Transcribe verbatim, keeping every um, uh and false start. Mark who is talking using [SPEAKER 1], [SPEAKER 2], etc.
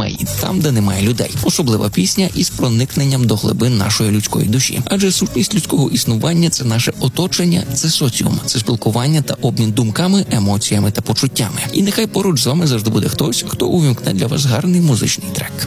[SPEAKER 1] розмаїт, там, де немає людей. Особлива пісня із проникненням до глибин нашої людської душі. Адже сутність людського існування – це наше оточення, це соціум, це спілкування та обмін думками, емоціями та почуттями. І нехай поруч з вами завжди буде хтось, хто увімкне для вас гарний музичний трек.